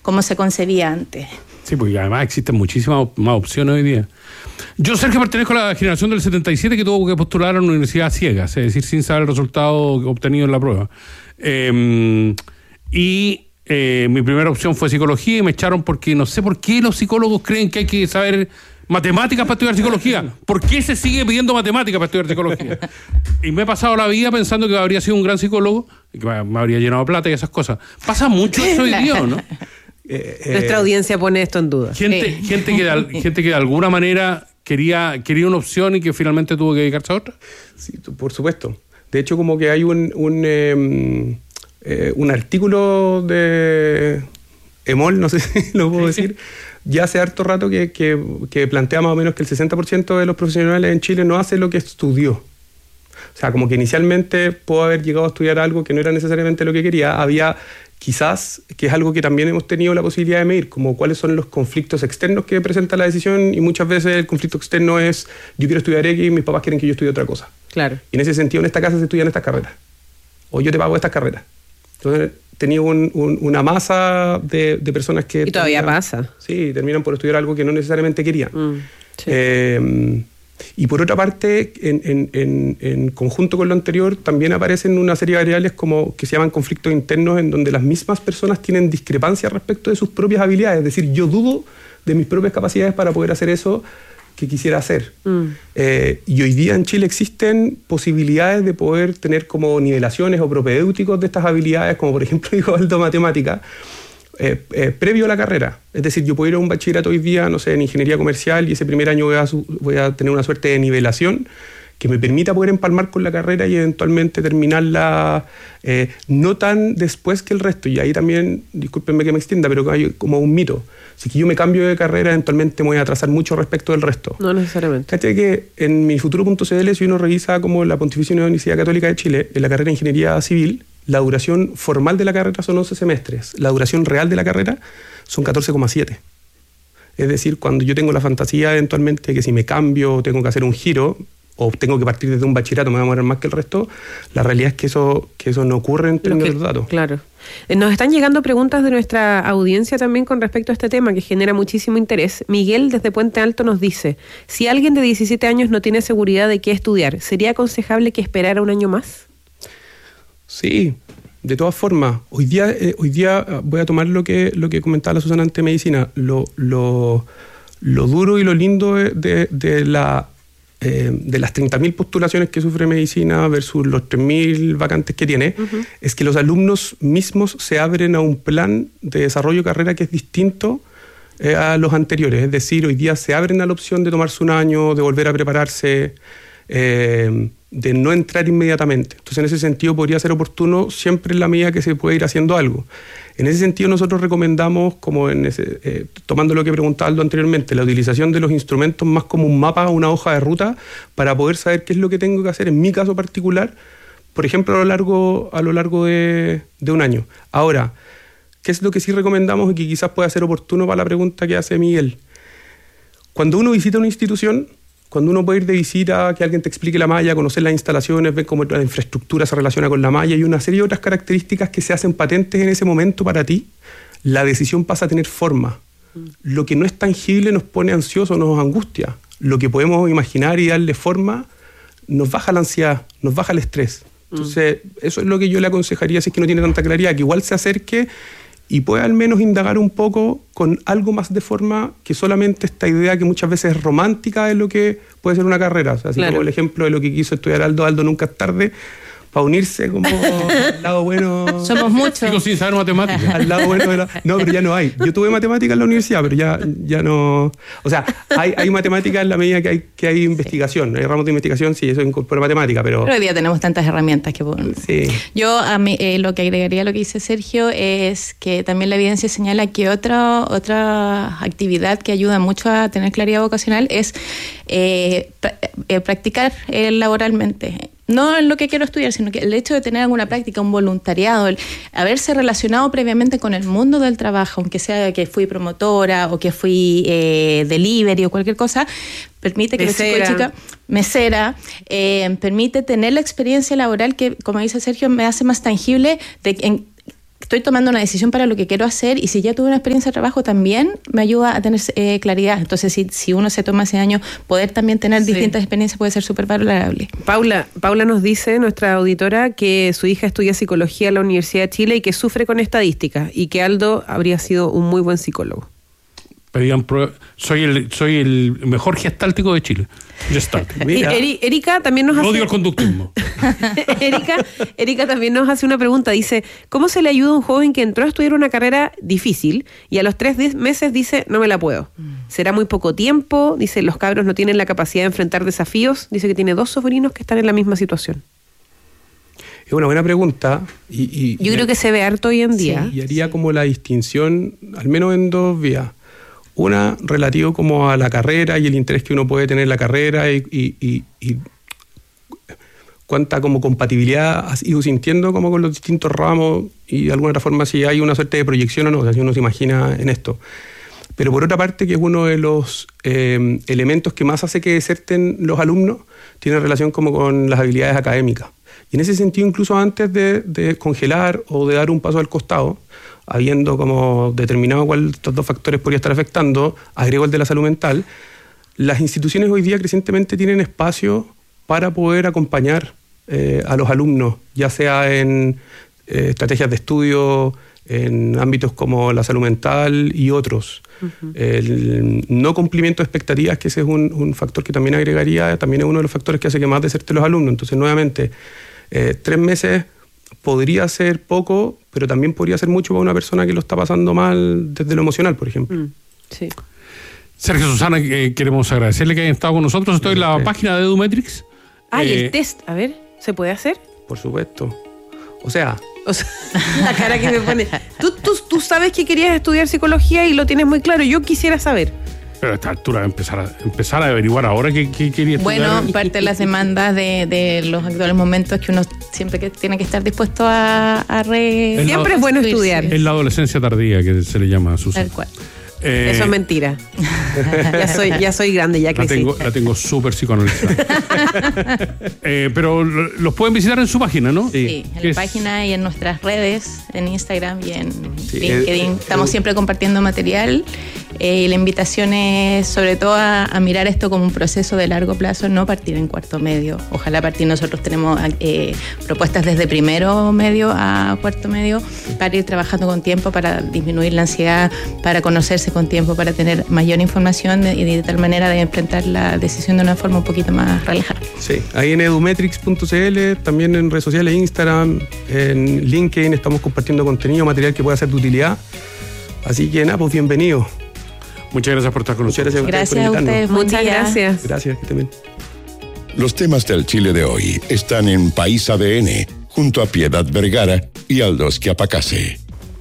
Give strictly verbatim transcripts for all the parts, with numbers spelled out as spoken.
como se concebía antes. Sí, porque además existen muchísimas más opciones hoy día. Yo, Sergio, pertenezco a la generación del setenta y siete que tuvo que postular a una universidad ciega, es decir, sin saber el resultado obtenido en la prueba. Eh, y eh, mi primera opción fue psicología y me echaron porque no sé por qué los psicólogos creen que hay que saber matemáticas para estudiar psicología. ¿Por qué se sigue pidiendo matemáticas para estudiar psicología? Y me he pasado la vida pensando que habría sido un gran psicólogo y que me habría llenado de plata y esas cosas. Pasa mucho eso hoy día, ¿no? Eh, eh, Nuestra audiencia pone esto en duda. Gente, Sí. gente, que de, gente que de alguna manera quería, quería una opción y que finalmente tuvo que dedicarse a otra. Sí, por supuesto. De hecho, como que hay un un, eh, eh, un artículo de Emol, no sé si lo puedo decir, ya hace harto rato que, que, que plantea más o menos que el sesenta por ciento de los profesionales en Chile no hace lo que estudió. O sea, como que inicialmente pudo haber llegado a estudiar algo que no era necesariamente lo que quería. Había quizás, que es algo que también hemos tenido la posibilidad de medir, como cuáles son los conflictos externos que presenta la decisión, y muchas veces el conflicto externo es yo quiero estudiar X y mis papás quieren que yo estudie otra cosa. Claro. Y en ese sentido, en esta casa se estudian estas carreras. O yo te pago estas carreras. Entonces, tenía un, un, una masa de, de personas que... Y todavía terminan, pasa. Sí, terminan por estudiar algo que no necesariamente querían. Mm, sí. Eh, y por otra parte, en, en, en, en conjunto con lo anterior, también aparecen una serie de variables como que se llaman conflictos internos, en donde las mismas personas tienen discrepancias respecto de sus propias habilidades. Es decir, yo dudo de mis propias capacidades para poder hacer eso que quisiera hacer. Mm. Eh, y hoy día en Chile existen posibilidades de poder tener como nivelaciones o propedéuticos de estas habilidades, como por ejemplo dijo Aldo, matemática, eh, eh, previo a la carrera. Es decir, yo puedo ir a un bachillerato hoy día, no sé, en ingeniería comercial, y ese primer año voy a, voy a tener una suerte de nivelación que me permita poder empalmar con la carrera y eventualmente terminarla eh, no tan después que el resto. Y ahí también, discúlpenme que me extienda, pero hay como un mito. Si que yo me cambio de carrera, eventualmente me voy a atrasar mucho respecto del resto. No necesariamente. Caché que en mi futuro punto c l, si uno revisa como la Pontificia Universidad Católica de Chile, en la carrera de Ingeniería Civil, la duración formal de la carrera son once semestres. La duración real de la carrera son catorce coma siete. Es decir, cuando yo tengo la fantasía eventualmente que si me cambio tengo que hacer un giro, o tengo que partir desde un bachillerato, me va a demorar más que el resto, la realidad es que eso, que eso no ocurre en términos de los datos. Claro. Nos están llegando preguntas de nuestra audiencia también con respecto a este tema, que genera muchísimo interés. Miguel, desde Puente Alto, nos dice, si alguien de diecisiete años no tiene seguridad de qué estudiar, ¿sería aconsejable que esperara un año más? Sí, de todas formas. Hoy día, eh, hoy día voy a tomar lo que, lo que comentaba la Susana ante medicina. Lo, lo, lo duro y lo lindo de, de, de la... Eh, de las treinta mil postulaciones que sufre medicina versus los tres mil vacantes que tiene, uh-huh. es que los alumnos mismos se abren a un plan de desarrollo de carrera que es distinto eh, a los anteriores. Es decir, hoy día se abren a la opción de tomarse un año, de volver a prepararse, eh, de no entrar inmediatamente. Entonces, en ese sentido, podría ser oportuno siempre en la medida que se puede ir haciendo algo. En ese sentido, nosotros recomendamos, como en ese, eh, tomando lo que preguntaba Aldo anteriormente, la utilización de los instrumentos más como un mapa, una hoja de ruta, para poder saber qué es lo que tengo que hacer en mi caso particular, por ejemplo, a lo largo, a lo largo de, de un año. Ahora, ¿qué es lo que sí recomendamos y que quizás pueda ser oportuno para la pregunta que hace Miguel? Cuando uno visita una institución, cuando uno puede ir de visita, que alguien te explique la malla, conocer las instalaciones, ver cómo la infraestructura se relaciona con la malla y una serie de otras características que se hacen patentes en ese momento para ti, la decisión pasa a tener forma. Mm. Lo que no es tangible nos pone ansiosos, nos angustia. Lo que podemos imaginar y darle forma nos baja la ansiedad, nos baja el estrés. Mm. Entonces, eso es lo que yo le aconsejaría, si es que no tiene tanta claridad, que igual se acerque y puede al menos indagar un poco con algo más de forma que solamente esta idea que muchas veces es romántica de lo que puede ser una carrera. O sea, así claro. como el ejemplo de lo que quiso estudiar Aldo, Aldo nunca es tarde, para unirse como al lado bueno... Somos muchos. Chicos sin saber matemáticas. Al lado bueno de la... No, pero ya no hay. Yo tuve matemáticas en la universidad, pero ya, ya no... O sea, hay, hay matemáticas en la medida que hay, que hay investigación. Sí. Hay ramos de investigación, sí, eso incorpora matemática, pero... Pero hoy día tenemos tantas herramientas que... Sí. Yo a mí, eh, lo que agregaría a lo que dice Sergio es que también la evidencia señala que otra, otra actividad que ayuda mucho a tener claridad vocacional es eh, pra- eh, practicar eh, laboralmente. No en lo que quiero estudiar, sino que el hecho de tener alguna práctica, un voluntariado, el haberse relacionado previamente con el mundo del trabajo, aunque sea que fui promotora o que fui eh, delivery o cualquier cosa, permite que mesera. el chico y chica, mesera, eh, permite tener la experiencia laboral que, como dice Sergio, me hace más tangible de en estoy tomando una decisión para lo que quiero hacer, y si ya tuve una experiencia de trabajo también me ayuda a tener eh, claridad. Entonces, si, si uno se toma ese año, poder también tener sí. distintas experiencias puede ser súper valorable. Paula, Paula nos dice, nuestra auditora, que su hija estudia psicología en la Universidad de Chile y que sufre con estadística, y que Aldo habría sido un muy buen psicólogo. Pedían prueba. Soy el, soy el mejor gestáltico de Chile. Mira. Eri, Erika también nos hace... Odio el conductismo. Erika, Erika también nos hace una pregunta. Dice, ¿cómo se le ayuda a un joven que entró a estudiar una carrera difícil y a los tres meses dice, no me la puedo? ¿Será muy poco tiempo? Dice, los cabros no tienen la capacidad de enfrentar desafíos. Dice que tiene dos sobrinos que están en la misma situación. Es una buena pregunta. Y, y, Yo y creo que se ve harto hoy en día. Sí, y haría como la distinción, al menos en dos vías. Una, relativo como a la carrera y el interés que uno puede tener en la carrera y, y, y, y cuánta como compatibilidad has ido sintiendo como con los distintos ramos, y de alguna otra forma si hay una suerte de proyección o no, o sea, si uno se imagina en esto. Pero por otra parte, que es uno de los eh, elementos que más hace que deserten los alumnos, tiene relación como con las habilidades académicas. Y en ese sentido, incluso antes de, de congelar o de dar un paso al costado, habiendo como determinado cuál de estos dos factores podría estar afectando, agrego el de la salud mental, las instituciones hoy día crecientemente tienen espacio para poder acompañar eh, a los alumnos, ya sea en eh, estrategias de estudio, en ámbitos como la salud mental y otros. Uh-huh. El no cumplimiento de expectativas, que ese es un, un factor que también agregaría, también es uno de los factores que hace que más deserten los alumnos. Entonces, nuevamente, eh, tres meses podría ser poco, pero también podría ser mucho para una persona que lo está pasando mal desde lo emocional, por ejemplo. Mm, sí. Sergio, Susana, eh, queremos agradecerle que hayan estado con nosotros. Estoy en la página de Edumetrics. Ah, eh, y el test, a ver, ¿se puede hacer? Por supuesto. O sea... O sea, la cara que me pone. Tú, tú, tú sabes que querías estudiar psicología y lo tienes muy claro. Yo quisiera saber. Pero a esta altura empezar a, empezar a averiguar ahora qué, qué quería estudiar. Bueno, parte de las demandas de, de los actuales momentos que uno siempre que tiene que estar dispuesto a, a re... Siempre es bueno estudiar. Es la adolescencia tardía que se le llama a Susana. Tal cual. Eh, Eso es mentira. ya, soy, ya soy grande, ya crecí. La tengo, la tengo súper psicoanalizada. eh, pero los pueden visitar en su página, ¿no? Sí, sí, en la es? página y en nuestras redes, en Instagram y en sí, LinkedIn. eh, Estamos eh, siempre compartiendo material. Eh, y la invitación es sobre todo a, a mirar esto como un proceso de largo plazo, no partir en cuarto medio. Ojalá partir, nosotros tenemos eh, propuestas desde primero medio a cuarto medio para ir trabajando con tiempo, para disminuir la ansiedad, para conocerse con tiempo, para tener mayor información y de, de tal manera de enfrentar la decisión de una forma un poquito más relajada. Sí, ahí en edumetrics punto c l, también en redes sociales, Instagram, en LinkedIn, estamos compartiendo contenido, material que pueda ser de utilidad. Así que nada, pues bienvenido. Muchas gracias por estar con nosotros. Muchas gracias, gracias por a ustedes. Muchas gracias. Gracias, que también. Los temas del Chile de hoy están en País A D N, junto a Piedad Vergara y Aldo Schiapacase.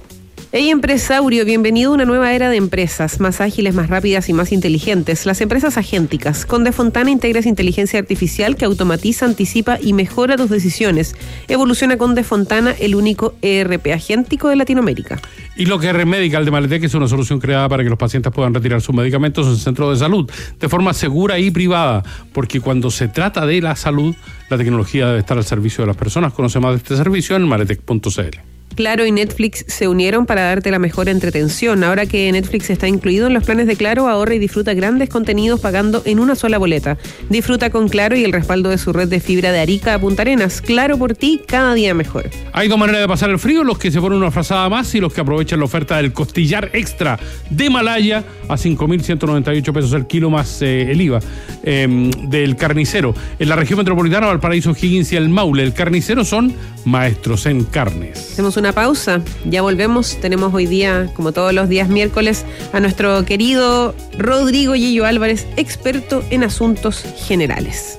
Hey empresaurio, bienvenido a una nueva era de empresas, más ágiles, más rápidas y más inteligentes. Las empresas agénticas. Con Defontana integras inteligencia artificial que automatiza, anticipa y mejora tus decisiones. Evoluciona con Defontana, el único E R P agéntico de Latinoamérica. Y lo que es Medical de Maletec es una solución creada para que los pacientes puedan retirar sus medicamentos en centros de salud de forma segura y privada, porque cuando se trata de la salud, la tecnología debe estar al servicio de las personas. Conoce más de este servicio en maletec punto c l. Claro y Netflix se unieron para darte la mejor entretención. Ahora que Netflix está incluido en los planes de Claro, ahorra y disfruta grandes contenidos pagando en una sola boleta. Disfruta con Claro y el respaldo de su red de fibra de Arica a Punta Arenas. Claro por ti, cada día mejor. Hay dos maneras de pasar el frío: los que se ponen una frazada más y los que aprovechan la oferta del costillar extra de Malaya a cinco mil ciento noventa y ocho pesos el kilo más eh, el I V A eh, del carnicero. En la región metropolitana, Valparaíso, Higgins y el Maule, el carnicero son maestros en carnes. Hacemos una pausa, ya volvemos. Tenemos hoy día, como todos los días miércoles, a nuestro querido Rodrigo Yello Álvarez, experto en asuntos generales.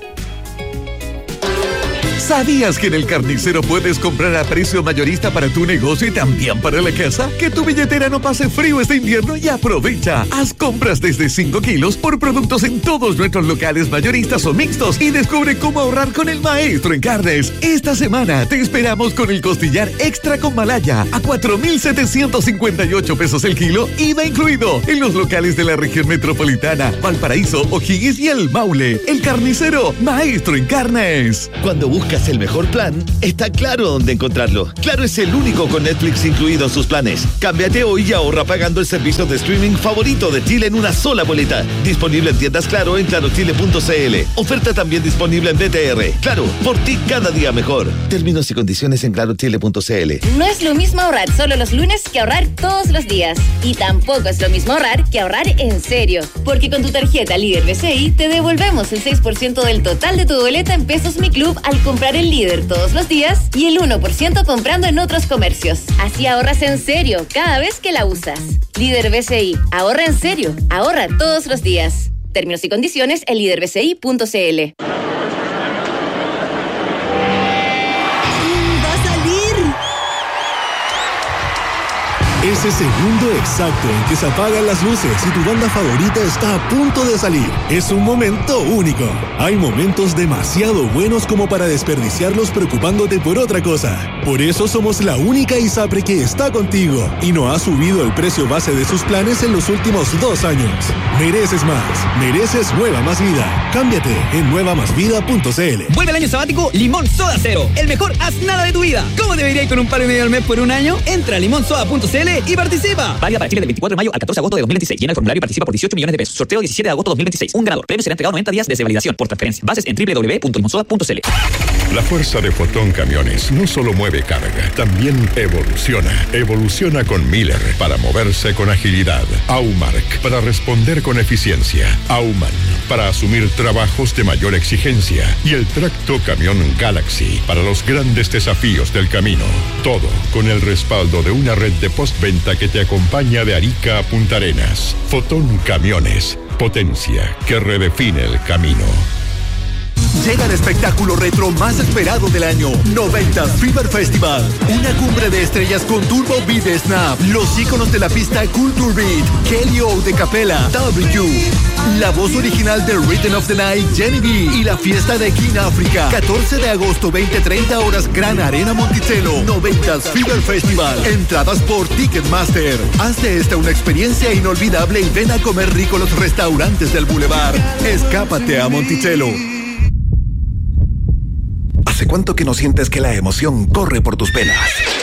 ¿Sabías que en El Carnicero puedes comprar a precio mayorista para tu negocio y también para la casa? Que tu billetera no pase frío este invierno y aprovecha. Haz compras desde cinco kilos por productos en todos nuestros locales mayoristas o mixtos y descubre cómo ahorrar con el maestro en carnes. Esta semana te esperamos con el costillar extra con Malaya a cuatro mil setecientos cincuenta y ocho pesos el kilo, I V A incluido, en los locales de la región metropolitana, Valparaíso, O'Higgins y el Maule. El Carnicero, maestro en carnes. Cuando buscas buscas el mejor plan, está Claro dónde encontrarlo. Claro es el único con Netflix incluido en sus planes. Cámbiate hoy y ahorra pagando el servicio de streaming favorito de Chile en una sola boleta. Disponible en tiendas Claro en claro chile punto c l. Oferta también disponible en B T R. Claro, por ti cada día mejor. Términos y condiciones en claro chile punto c l. No es lo mismo ahorrar solo los lunes que ahorrar todos los días. Y tampoco es lo mismo ahorrar que ahorrar en serio. Porque con tu tarjeta Líder B C I te devolvemos el seis por ciento del total de tu boleta en Pesos Mi Club al comprar el Líder todos los días y el uno por ciento comprando en otros comercios. Así ahorras en serio cada vez que la usas. Líder B C I. Ahorra en serio. Ahorra todos los días. Términos y condiciones en líder b c i punto c l. Ese segundo exacto en que se apagan las luces y tu banda favorita está a punto de salir. Es un momento único. Hay momentos demasiado buenos como para desperdiciarlos preocupándote por otra cosa. Por eso somos la única ISAPRE que está contigo y no ha subido el precio base de sus planes en los últimos dos años. Mereces más. Mereces Nueva Más Vida. Cámbiate en nueva más vida punto c l. Vuelve el año sabático Limón Soda Cero. El mejor haz nada de tu vida. ¿Cómo debería ir con un palo y medio al mes por un año? Entra a limón soda punto c l y participa. Válida para Chile del veinticuatro de mayo al catorce de agosto de dos mil veintiséis. Llena el formulario y participa por dieciocho millones de pesos. Sorteo diecisiete de agosto de dos mil veintiséis. Un ganador. Premio será entregado noventa días desde validación por transferencia. Bases en doble u doble u doble u punto limonsoda punto c l. La fuerza de Fotón Camiones no solo mueve carga, también evoluciona. Evoluciona con Miller para moverse con agilidad. Aumark para responder con eficiencia. Auman para asumir trabajos de mayor exigencia. Y el tracto camión Galaxy para los grandes desafíos del camino. Todo con el respaldo de una red de postventa que te acompaña de Arica a Punta Arenas. Fotón Camiones. Potencia que redefine el camino. Llega el espectáculo retro más esperado del año, noventas Fever Festival. Una cumbre de estrellas con Turbo Beat de Snap, los íconos de la pista Culture Beat, Kelly O de Capella, W, la voz original de Rhythm of the Night, Jenny B, y la fiesta de King África. catorce de agosto, veinte treinta horas, Gran Arena Monticello. noventas Fever Festival. Entradas por Ticketmaster. Haz de esta una experiencia inolvidable y ven a comer rico los restaurantes del Boulevard. Escápate a Monticello. ¿Hace cuánto que no sientes que la emoción corre por tus venas?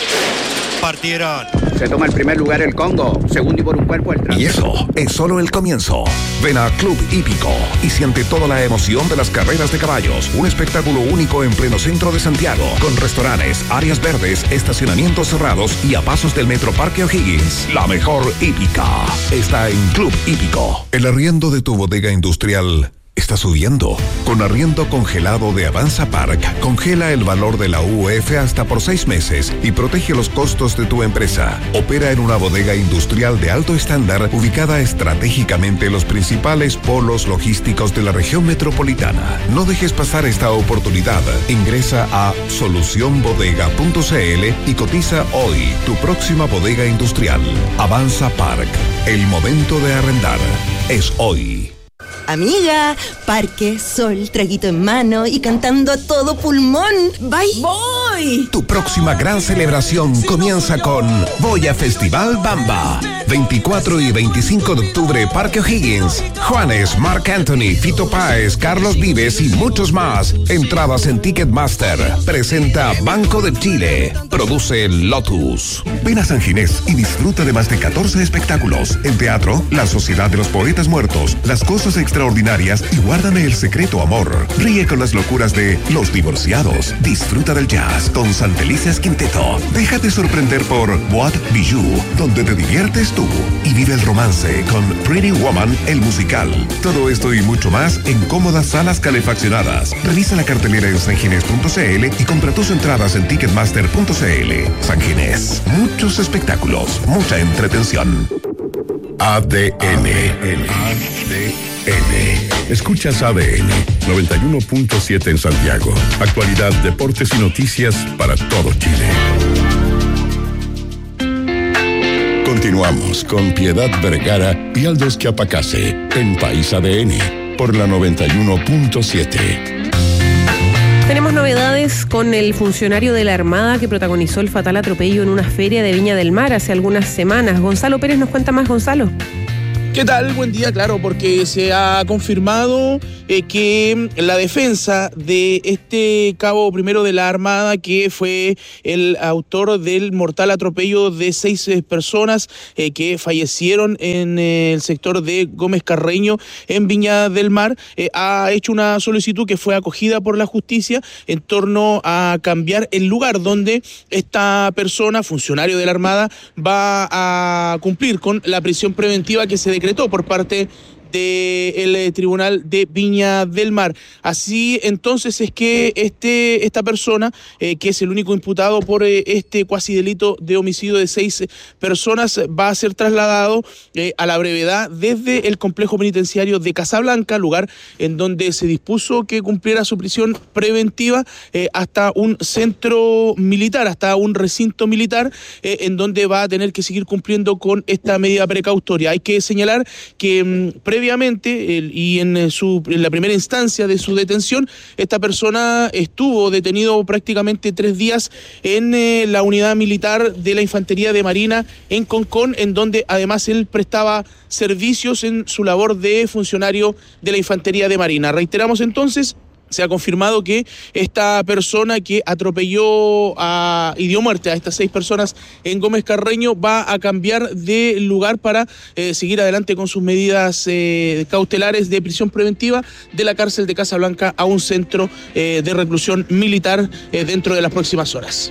Partieron. Se toma el primer lugar el Congo, segundo y por un cuerpo el Trans. Y eso es solo el comienzo. Ven a Club Hípico y siente toda la emoción de las carreras de caballos. Un espectáculo único en pleno centro de Santiago, con restaurantes, áreas verdes, estacionamientos cerrados y a pasos del Metro Parque O'Higgins. La mejor hípica está en Club Hípico. El arriendo de tu bodega industrial está subiendo. Con arriendo congelado de Avanza Park, congela el valor de la U F hasta por seis meses y protege los costos de tu empresa. Opera en una bodega industrial de alto estándar ubicada estratégicamente en los principales polos logísticos de la región metropolitana. No dejes pasar esta oportunidad. Ingresa a solución bodega punto c l y cotiza hoy tu próxima bodega industrial. Avanza Park. El momento de arrendar es hoy. Amiga, parque, sol, traguito en mano y cantando a todo pulmón. ¡Bye! ¡Voy! Tu próxima gran celebración comienza con Boya Festival Bamba. veinticuatro y veinticinco de octubre, Parque O'Higgins. Juanes, Marc Anthony, Fito Páez, Carlos Vives y muchos más. Entradas en Ticketmaster. Presenta Banco de Chile. Produce Lotus. Ven a San Ginés y disfruta de más de catorce espectáculos. En teatro, La Sociedad de los Poetas Muertos, Las Cosas Extraordinarias y Guárdame el Secreto Amor. Ríe con las locuras de Los Divorciados. Disfruta del jazz con Santelices Quinteto. Déjate sorprender por Boîte Bijou, donde te diviertes tú. Y vive el romance con Pretty Woman, el musical. Todo esto y mucho más en cómodas salas calefaccionadas. Revisa la cartelera en sanginés punto c l y compra tus entradas en ticketmaster punto c l. San Ginés. Muchos espectáculos, mucha entretención. A D N. A D N. Escuchas A D N noventa y uno punto siete en Santiago. Actualidad, deportes y noticias para todo Chile. Continuamos con Piedad Vergara y Aldous Quiapacase en País A D N por la noventa y uno punto siete. Tenemos novedades con el funcionario de la Armada que protagonizó el fatal atropello en una feria de Viña del Mar hace algunas semanas. Gonzalo Pérez nos cuenta más. Gonzalo. ¿Qué tal? Buen día, claro, porque se ha confirmado eh, que la defensa de este cabo primero de la Armada, que fue el autor del mortal atropello de seis eh, personas eh, que fallecieron en eh, el sector de Gómez Carreño, en Viña del Mar, eh, ha hecho una solicitud que fue acogida por la justicia en torno a cambiar el lugar donde esta persona, funcionario de la Armada, va a cumplir con la prisión preventiva que se decretó por parte del eh, Tribunal de Viña del Mar. Así entonces es que este esta persona, eh, que es el único imputado por eh, este cuasi delito de homicidio de seis personas, va a ser trasladado eh, a la brevedad desde el complejo penitenciario de Casablanca, lugar en donde se dispuso que cumpliera su prisión preventiva, eh, hasta un centro militar, hasta un recinto militar, eh, en donde va a tener que seguir cumpliendo con esta medida precautoria. Hay que señalar que mmm, previamente el, y en, su, en la primera instancia de su detención, esta persona estuvo detenido prácticamente tres días en eh, la unidad militar de la Infantería de Marina en Concón, en donde además él prestaba servicios en su labor de funcionario de la Infantería de Marina. Reiteramos entonces, se ha confirmado que esta persona que atropelló a, y dio muerte a estas seis personas en Gómez Carreño va a cambiar de lugar para eh, seguir adelante con sus medidas eh, cautelares de prisión preventiva de la cárcel de Casablanca a un centro eh, de reclusión militar eh, dentro de las próximas horas.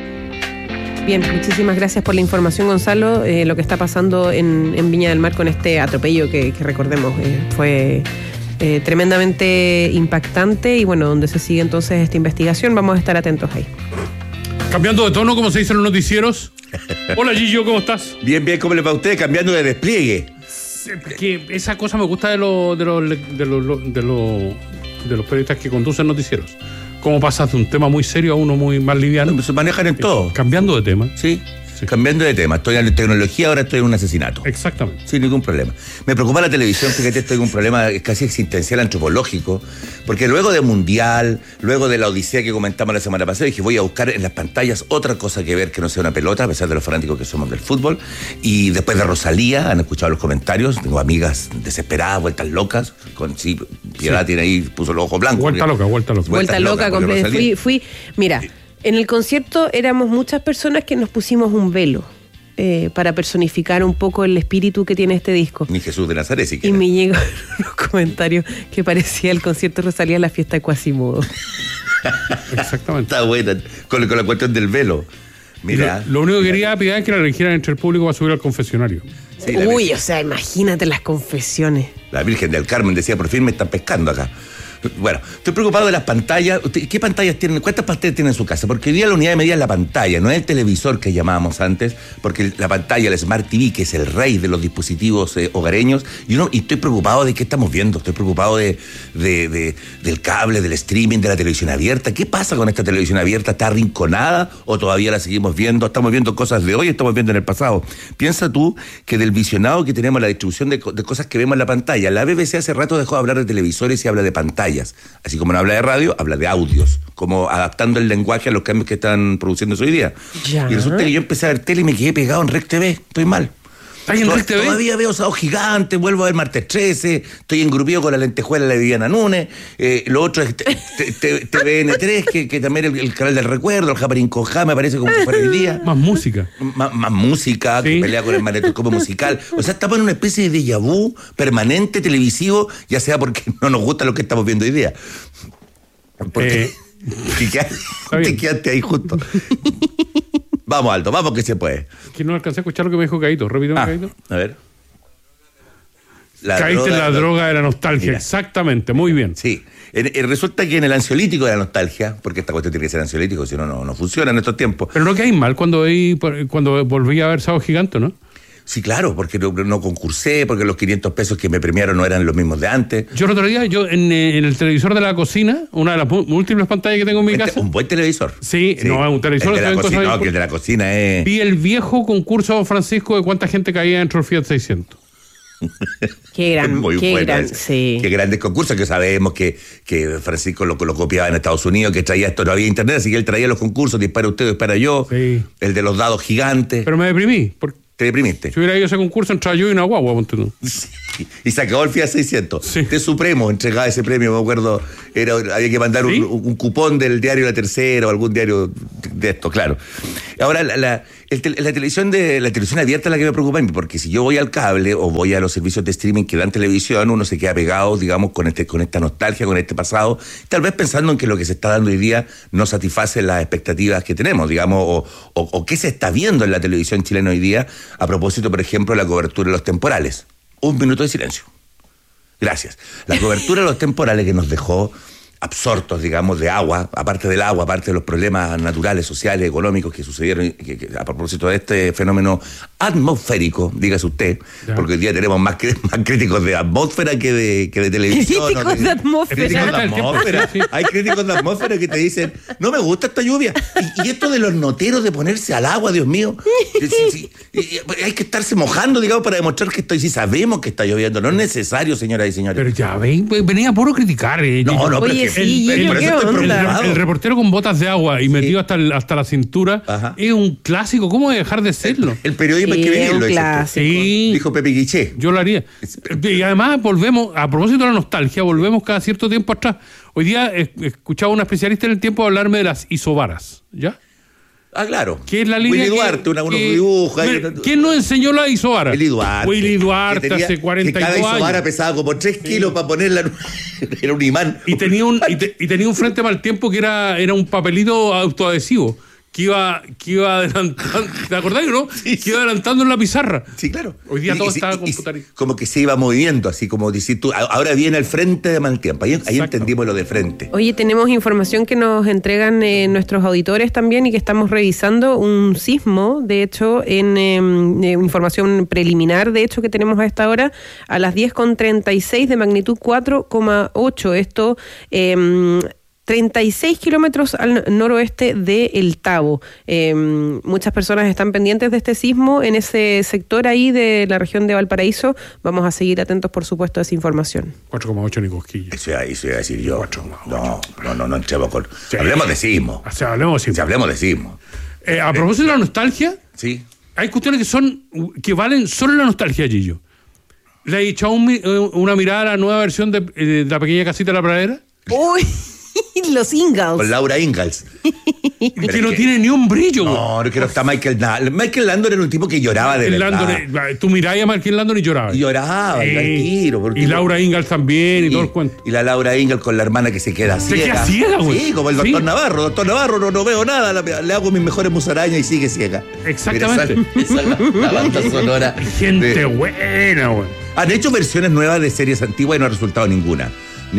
Bien, muchísimas gracias por la información, Gonzalo. Eh, lo que está pasando en, en Viña del Mar con este atropello que, que recordemos eh, fue... Eh, tremendamente impactante y bueno, donde se sigue entonces esta investigación, vamos a estar atentos ahí. Cambiando de tono, como se dice en los noticieros. Hola Gillo, ¿cómo estás? Bien, bien, ¿cómo le va a usted? Cambiando de despliegue. Que esa cosa me gusta de los de los de los de los de los periodistas que conducen noticieros. Cómo pasas de un tema muy serio a uno muy más liviano. No, se manejan en todo. Cambiando de tema. Sí. Sí. Cambiando de tema, estoy en tecnología, ahora estoy en un asesinato. Exactamente. Sin ningún problema. Me preocupa la televisión, fíjate, estoy en un problema casi existencial antropológico, porque luego de Mundial, luego de la odisea que comentamos la semana pasada, dije voy a buscar en las pantallas otra cosa que ver que no sea una pelota, a pesar de los fanáticos que somos del fútbol. Y después de Rosalía, han escuchado los comentarios, tengo amigas desesperadas, vueltas locas, con sí, Piedad sí. Tiene ahí, puso los ojos blancos. Vuelta porque, loca, vuelta loca. Vuelta loca, loca completa. Fui, fui, mira, en el concierto éramos muchas personas que nos pusimos un velo. Eh, para personificar un poco el espíritu que tiene este disco. Ni Jesús de Nazaret, si Y me llegó unos comentarios que parecía el concierto Rosalía la fiesta de Quasimodo. Exactamente. Está buena, con, con la cuestión del velo. Mira. Lo, lo único que quería pedir es que la eligieran entre el público para subir al confesionario. Sí, Uy, o sea, imagínate las confesiones. La Virgen del Carmen decía, por fin me están pescando acá. Bueno, estoy preocupado de las pantallas. ¿Qué pantallas tienen? ¿Cuántas pantallas tienen en su casa? Porque hoy día la unidad de medida es la pantalla, no es el televisor que llamábamos antes, porque la pantalla, el Smart T V, que es el rey de los dispositivos eh, hogareños, y, uno, y estoy preocupado de qué estamos viendo, estoy preocupado de, de, de, del cable, del streaming, de la televisión abierta. ¿Qué pasa con esta televisión abierta? ¿Está arrinconada o todavía la seguimos viendo? ¿Estamos viendo cosas de hoy o estamos viendo en el pasado? Piensa tú que del visionado que tenemos, la distribución de, de cosas que vemos en la pantalla, la B B C hace rato dejó de hablar de televisores y habla de pantallas. Así como no habla de radio, habla de audios, como adaptando el lenguaje a los cambios que están produciéndose hoy día. Ya. Y resulta que yo empecé a ver tele y me quedé pegado en Rec T V, estoy mal. ¿Estás en Rec T V? Todavía veo Sábado Gigante, vuelvo a ver Martes trece, estoy engrupido con la lentejuela de Viviana Núñez, eh, lo otro es T V N tres, que, que también el, el canal del recuerdo, el Japarín Cojá, me parece como si fuera hoy día. Más música. Más, más música, sí. Que pelea con el manetoscopio musical. O sea, estamos en una especie de déjà vu permanente televisivo, ya sea porque no nos gusta lo que estamos viendo hoy día. Porque eh, te, quedaste, te quedaste ahí justo. Vamos, Alto, vamos que se puede. Que no alcancé a escuchar lo que me dijo Caíto. Repítame, ah, Caíto. A ver. La Caíste en la droga de la nostalgia. Mira. Exactamente, muy bien. Sí. Eh, eh, resulta que en el ansiolítico de la nostalgia, porque esta cuestión tiene que ser ansiolítico, si no, no, no funciona en estos tiempos. Pero no que hay mal cuando, hay, cuando volví a ver Sábado Gigante, ¿no? Sí, claro, porque no, no concursé, porque los quinientos pesos que me premiaron no eran los mismos de antes. Yo el otro día, yo en, en el televisor de la cocina, una de las múltiples pantallas que tengo en mi un casa. Un buen televisor. Sí, sí. No, un televisor. El de la cocina, no, que el de la cocina es... Vi el viejo concurso de Don Francisco de cuánta gente caía dentro del Fiat seiscientos. Qué gran, muy qué gran, ese. sí. Qué grandes concursos, que sabemos que, que Francisco lo, lo copiaba en Estados Unidos, que traía esto, no había internet, así que él traía los concursos, dispara usted, dispara yo, sí. El de los dados gigantes. Pero me deprimí, porque te deprimiste. Si hubiera ido a ese concurso, entraba yo y una guagua, ponte tú. Sí, y se acabó el Fiat seiscientos. Sí. De Supremo entregaba ese premio, me acuerdo. Era, había que mandar ¿Sí? un, un cupón del diario La Tercera o algún diario de esto, claro. Ahora, la, la, el, la televisión de la televisión abierta es la que me preocupa, porque si yo voy al cable o voy a los servicios de streaming que dan televisión, uno se queda pegado, digamos, con este con esta nostalgia, con este pasado, tal vez pensando en que lo que se está dando hoy día no satisface las expectativas que tenemos, digamos, o, o, o qué se está viendo en la televisión chilena hoy día, a propósito, por ejemplo, de la cobertura de los temporales. Un minuto de silencio. Gracias. La cobertura de los temporales que nos dejó absortos, digamos, de agua, aparte del agua, aparte de los problemas naturales, sociales, económicos que sucedieron que, que, a propósito de este fenómeno atmosférico, dígase usted, ya. Porque hoy día tenemos más, más críticos de atmósfera que de, que de televisión. Críticos de, de atmósfera. Críticos de atmósfera. Hay críticos de atmósfera que te dicen, no me gusta esta lluvia. Y, y esto de los noteros de ponerse al agua, Dios mío, sí, sí, hay que estarse mojando, digamos, para demostrar que estoy, sí sabemos que está lloviendo. No es necesario, señoras y señores. Pero ya ven, venía puro criticar. Eh, no, no, Oye, pero sí, el, yo el, ¿qué el, onda? el, el reportero con botas de agua y sí. metido hasta, el, hasta la cintura. Ajá. Es un clásico. ¿Cómo dejar de serlo? El, el periodismo sí, hay que vivirlo. Sí. Dijo Pepe Guiché. Yo lo haría. Y además volvemos, a propósito de la nostalgia, volvemos cada cierto tiempo atrás. Hoy día escuchaba a una especialista en el tiempo hablarme de las isobaras. ¿Ya? Ah, claro. ¿Qué es la línea? Willy Duarte, que, una, unos que, dibujos. ¿Quién nos enseñó la isobara? Willy Duarte. Willy Duarte tenía, hace cuarenta y dos años. Cada isobara años. pesaba como tres kilos sí. para ponerla. Era un imán. Y tenía un, y, te, y tenía un frente mal tiempo que era, era un papelito autoadhesivo. Que iba, que iba adelantando, ¿te acordás, no? Sí, que iba adelantando en la pizarra. Sí, claro. Hoy día y, todo y, estaba y, computarizado. Como que se iba moviendo, así como decir tú, ahora viene el frente de mal tiempo. Ahí, ahí entendimos lo de frente. Oye, tenemos información que nos entregan eh, nuestros auditores también y que estamos revisando. Un sismo, de hecho, en eh, información preliminar, de hecho, que tenemos a esta hora, a las diez con treinta y seis de magnitud cuatro coma ocho. Esto... Eh, treinta y seis kilómetros al noroeste de El Tabo. Eh, muchas personas están pendientes de este sismo en ese sector ahí de la región de Valparaíso. Vamos a seguir atentos, por supuesto, a esa información. cuatro coma ocho ni cosquillas. Eso ahí se iba a decir yo. No, no, no, no entremos con... Sí. Hablemos de sismo. O sea, hablemos de sismo. Si hablemos de sismo. Eh, a propósito de la nostalgia, sí. Hay cuestiones que son que valen solo la nostalgia, Gillo. ¿Le ha echado un, una mirada a la nueva versión de, de La Pequeña Casita de la Pradera? ¡Uy! Los Ingalls. Con Laura Ingalls. Que no que, tiene ni un brillo. No, no que no está Michael Landon. Michael Landon era un tipo que lloraba de verdad. Landon, tú mirabas a Michael Landon y llorabas. Y lloraba, sí. Y, tiro, y Laura Ingalls también, y, y todo el cuento. Y la Laura Ingalls con la hermana que se queda se ciega. Se queda ciega, güey. Sí, como el doctor ¿Sí? Navarro. Doctor Navarro, no, no veo nada, la, le hago mis mejores musarañas y sigue ciega. Exactamente. Esa, esa es la, la banda sonora. Gente de... buena, güey. Han hecho versiones nuevas de series antiguas y no ha resultado ninguna.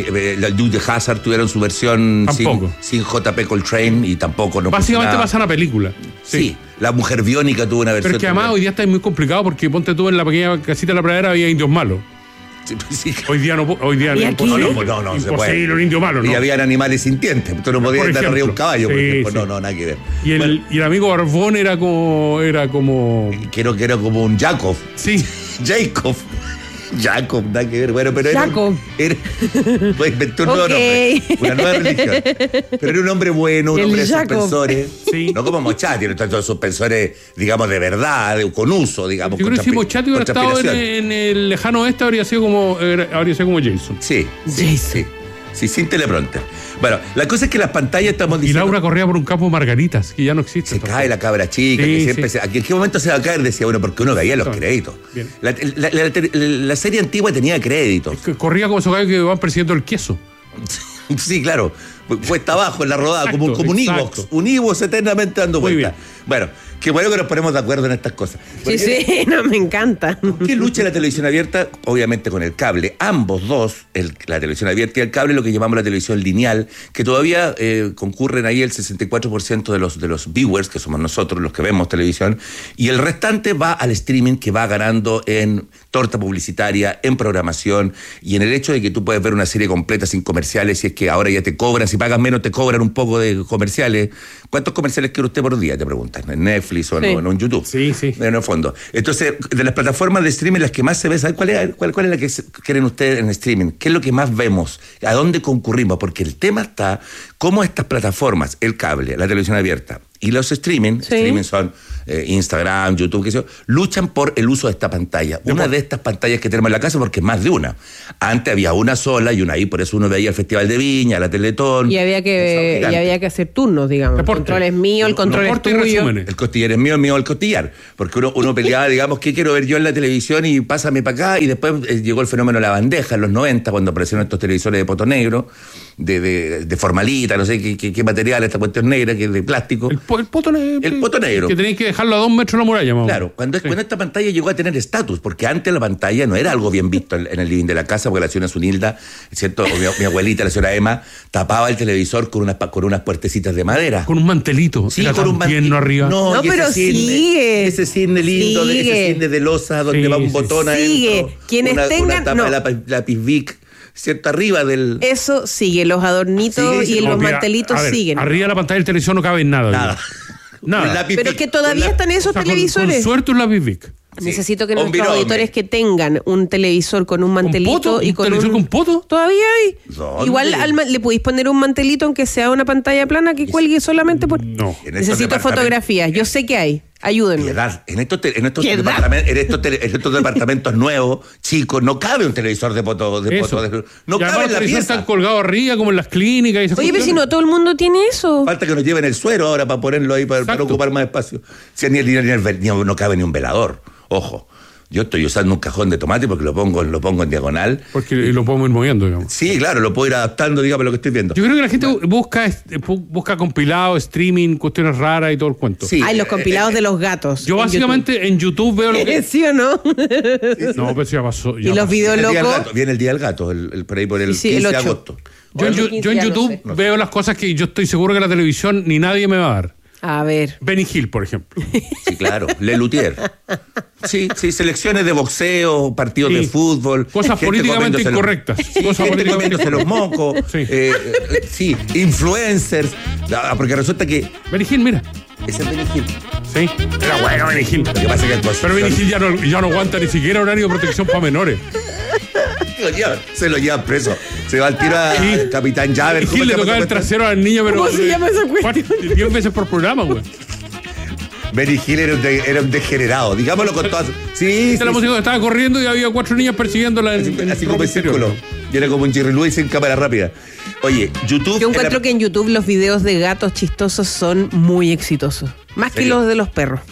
La Duke de Hazard tuvieron su versión sin, sin J P Coltrane y tampoco no básicamente pasa una película. Sí. sí, La Mujer Biónica tuvo una versión. Pero es que además también. Hoy día está muy complicado porque ponte tú en La Pequeña Casita de la Pradera había indios malos. Sí, sí. Hoy día no hoy día no, no, no, no, no se puede. Un indio malo, ¿no? Y habían animales sintientes. Tú no podías andar arriba de un caballo, sí, por ejemplo. Sí. No, no, nada que ver. Y el, bueno, y el amigo Barbón era como era como creo que era como un Jacob. Sí, Jacob. Jacob, nada que ver, bueno, pero era, Jacob. era pues inventó un nuevo okay. nombre, una nueva religión. Pero era un hombre bueno, un el hombre de Jacob. suspensores, sí. No como Mochati, no tanto suspensores, digamos, de verdad, de, con uso, digamos. Yo creo que si Mochati hubiera estado en, en el lejano oeste habría sido como habría sido como Jason. Sí, Jason. sí, sí, sí, sin teleprompter. Bueno, la cosa es que las pantallas estamos diciendo... Y Laura corría por un campo de margaritas, que ya no existe. Se tampoco. Cae la cabra chica, sí, que siempre sí. se... ¿En qué momento se va a caer? Decía uno, porque uno veía los créditos. La, la, la, la, la serie antigua tenía créditos. Corría como esos gallos que van persiguiendo el queso. Sí, claro. Cuesta abajo en la rodada, exacto, como, como un Evox. Un Evox eternamente dando vueltas. Bueno, qué bueno que nos ponemos de acuerdo en estas cosas. Porque, sí, sí, no, me encanta. ¿Qué lucha la televisión abierta? Obviamente con el cable. Ambos dos, el, la televisión abierta y el cable, lo que llamamos la televisión lineal, que todavía eh, concurren ahí el sesenta y cuatro por ciento de los, de los viewers, que somos nosotros los que vemos televisión, y el restante va al streaming, que va ganando en torta publicitaria, en programación, y en el hecho de que tú puedes ver una serie completa sin comerciales, si es que ahora ya te cobran, si pagas menos te cobran un poco de comerciales. ¿Cuántos comerciales quiere usted por día? Te preguntan. ¿En Netflix o sí. no, no en YouTube? Sí, sí. En el fondo. Entonces, de las plataformas de streaming, las que más se ve, ¿saben cuál es, cuál, cuál es la que quieren ustedes en streaming? ¿Qué es lo que más vemos? ¿A dónde concurrimos? Porque el tema está cómo estas plataformas, el cable, la televisión abierta y los streaming, Sí. streaming son eh, Instagram, YouTube, qué sé yo, luchan por el uso de esta pantalla. Una de estas pantallas que tenemos en la casa, porque es más de una. Antes había una sola y una ahí, por eso uno veía el Festival de Viña, la Teletón. Y había que y había que hacer turnos, digamos. El control es mío, el control es tuyo. El costillar es mío, el mío el costillar. Porque uno, uno peleaba, digamos, ¿qué quiero ver yo en la televisión? Y pásame para acá. Y después eh, llegó el fenómeno de la bandeja en los noventa, cuando aparecieron estos televisores de poto negro, de, de, de formalita, no sé qué, qué, qué material, esta cuestión negra, que es de plástico. El, po- el poto negro. El poto negro. Que tenéis que dejarlo a dos metros de la muralla, mamá. Claro, cuando, es- cuando esta pantalla llegó a tener estatus, porque antes la pantalla no era algo bien visto en, en el living de la casa, porque la señora Zunilda, ¿cierto? O mi, mi abuelita, la señora Emma, tapaba el televisor con unas, pa- con unas puertecitas de madera. Con un mantelito. Sí, Era con tan un mantelito. tierno arriba. No, No, y ese pero cisne, sigue. Ese cisne lindo, de- Sigue. ese cisne de losa donde Sí, va un sí, botón Sigue. adentro. Quienes una, tengan- Una tapa no. de lápiz, lápiz Bic, ¿cierto? Arriba del... Eso sigue, los adornitos Sí, sí, y no, los mira, mantelitos a ver, siguen. Arriba de la pantalla del televisor no cabe nada. Nada. Nada. Un lápiz Pero Bic, que todavía un lápiz- están esos O sea, con- televisores. Con suerte un lápiz Bic. Necesito que Un nuestros binomio. auditores que tengan un televisor con un mantelito poto? y ¿Un con televisor un... con poto? Todavía hay. ¿Dónde? Igual al ma- le podéis poner un mantelito aunque sea una pantalla plana que cuelgue solamente por... No. En estos Necesito departamentos- fotografías. Yo sé que hay. Ayúdenme. Piedad, en estos, te- en estos, Piedad. departamentos, en, estos tele- en estos departamentos nuevos, chicos, no cabe un televisor de poto. De Eso. poto de- no Y además cabe en los la televisores pieza. están colgados arriba, como en las clínicas. Y esas Oye, pero si cuestiones. no todo el mundo tiene eso. Falta que nos lleven el suero ahora para ponerlo ahí para, para Exacto. ocupar más espacio. Si ni, ni, ni el vel- ni- no cabe ni un velador. Ojo. Yo estoy usando un cajón de tomate porque lo pongo, lo pongo en diagonal. Porque lo podemos ir moviendo, digamos. Sí, claro, lo puedo ir adaptando, digamos, a lo que estoy viendo. Yo creo que la gente busca este, bu- busca compilado, streaming, cuestiones raras y todo el cuento. Sí. Ay, los compilados de los gatos. Yo en básicamente en YouTube veo lo YouTube. que... ¿Sí o no? No, pero sí ya pasó. ya Y los pasó. videos Viene el día del locos. gato, viene el día del gato, el, el- por ahí por el Sí, sí, el quince de ocho. agosto. Yo en, Bueno, Yu- yo en ya no YouTube sé. veo las cosas que yo estoy seguro que la televisión ni nadie me va a dar. A ver. Benny Hill, por ejemplo. Sí, claro. Le Luthier. Sí, sí, selecciones de boxeo, partidos Sí. de fútbol. Cosas gente políticamente comiéndose los- incorrectas. Sí, Cosas gente políticamente comiéndose los mocos. Sí. eh, eh, sí, influencers. Ah, porque resulta que Benny Hill, mira. ese es Benny Hill. Sí. Era bueno Benny Hill. Lo que pasa es que el Pero Benny Hill ya no, ya no aguanta ni siquiera horario de protección para menores. Se lo llevan, se lo llevan preso. Se va al tiro a Sí. al Capitán Javer. Benny Hill le tocaba el trasero a la niña, pero... ¿Cómo se llama esa cuestión? ¿cuántas- diez veces por programa, güey. Benny Hill era un, de- era un degenerado, digámoslo con todas. Sí, Esta la sí, música que estaba corriendo y había cuatro niñas persiguiéndola en, así, en así ropa como en interior. círculo. Y era como un Jerry Lewis en cámara rápida. Oye, YouTube. Yo encuentro era- que en YouTube los videos de gatos chistosos son muy exitosos. Más que ¿Serio? los de los perros.